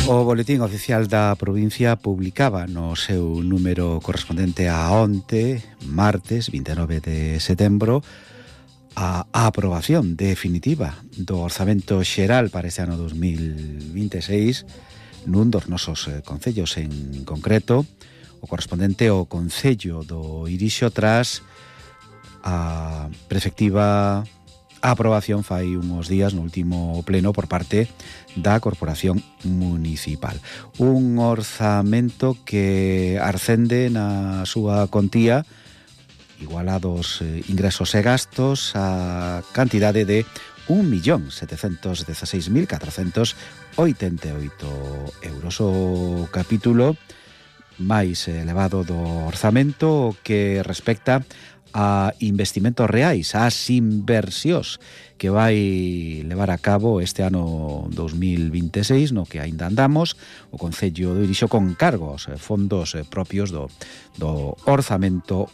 O Boletín Oficial da provincia publicaba no seu número correspondente a onte, martes 29 de setembro, a aprobación definitiva do orzamento xeral para este ano 2026 nun dos nosos concellos, en concreto o correspondente ao concello do Irixo, tras a preceptiva aprobación fai uns días no último pleno por parte da Corporación Municipal. Un orzamento que ascende na súa contía, igualados ingresos e gastos, a cantidade de 1.716.488 euros. O capítulo máis elevado do orzamento, que respecta a investimentos reais, ás inversións que vai levar a cabo este ano 2026, no que aínda andamos, o Concello do Irixo con cargo aos fondos propios do orzamento